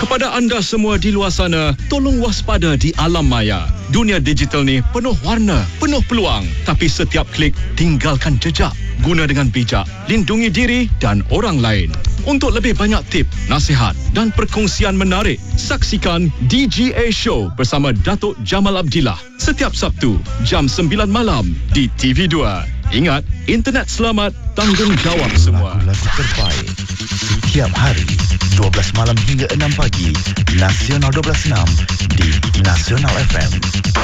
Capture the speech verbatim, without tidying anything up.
Kepada anda semua di luar sana, tolong waspada di alam maya. Dunia digital ni penuh warna, penuh peluang. Tapi setiap klik tinggalkan jejak. Guna dengan bijak, lindungi diri dan orang lain. Untuk lebih banyak tip, nasihat dan perkongsian menarik, saksikan D G A Show bersama Datuk Jamal Abdillah setiap Sabtu jam sembilan malam di T V dua. Ingat, internet selamat, tanggungjawab semua. Lagu terbaik setiap hari dua belas malam hingga enam pagi, Nasional dua belas enam di Nasional F M.